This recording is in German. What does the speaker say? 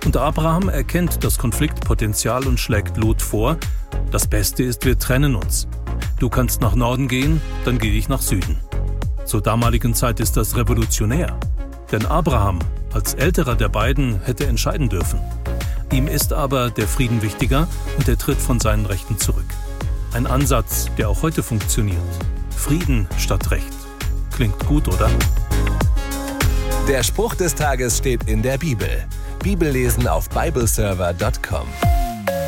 Und Abraham erkennt das Konfliktpotenzial und schlägt Lot vor: Das Beste ist, wir trennen uns. Du kannst nach Norden gehen, dann gehe ich nach Süden. Zur damaligen Zeit ist das revolutionär. Denn Abraham, als älterer der beiden, hätte entscheiden dürfen. Ihm ist aber der Frieden wichtiger und er tritt von seinen Rechten zurück. Ein Ansatz, der auch heute funktioniert. Frieden statt Recht. Klingt gut, oder? Der Spruch des Tages steht in der Bibel. Bibellesen auf bibleserver.com.